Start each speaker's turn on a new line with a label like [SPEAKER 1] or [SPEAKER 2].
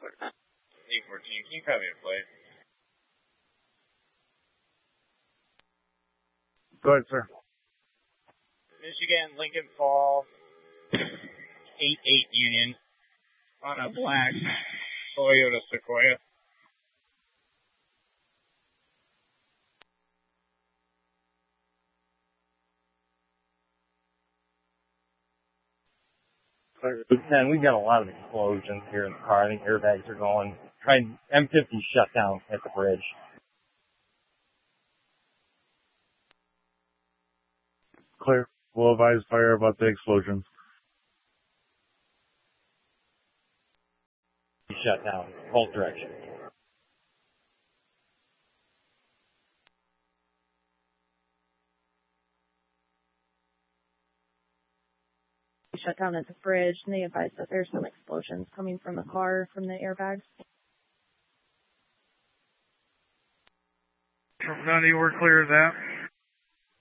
[SPEAKER 1] 814, can you copy a flight?
[SPEAKER 2] Go ahead, sir.
[SPEAKER 1] Michigan, Lincoln Falls, 88 Union, on a black Toyota Sequoia.
[SPEAKER 3] Lieutenant, we've got a lot of explosions here in the car. I think airbags are going. M50 shut down at the bridge.
[SPEAKER 2] Clear. We'll advise fire about the explosions.
[SPEAKER 3] Shut down, both directions.
[SPEAKER 4] Shut down at the bridge, and they advised that there's some explosions coming from the car, from the airbags.
[SPEAKER 2] None of you were clear of that.